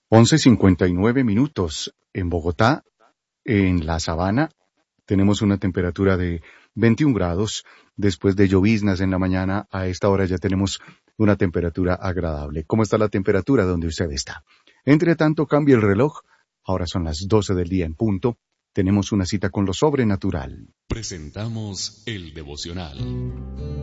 11:59 en Bogotá, en la Sabana. Tenemos una temperatura de 21 grados. Después de lloviznas en la mañana, a esta hora ya tenemos una temperatura agradable. ¿Cómo está la temperatura donde usted está? Entre tanto, cambia el reloj. Ahora son las 12 del día en punto. Tenemos una cita con lo sobrenatural. Presentamos el devocional.